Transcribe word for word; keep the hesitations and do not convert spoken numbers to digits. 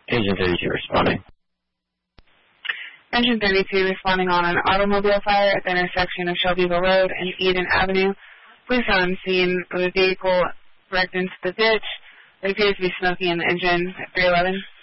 Engine thirty-two responding. Engine thirty-two responding on an automobile fire at the intersection of Shelbyville Road and Eden Avenue. Police are on scene with a vehicle wrecked into the ditch. There appears to be smoking in the engine at three eleven.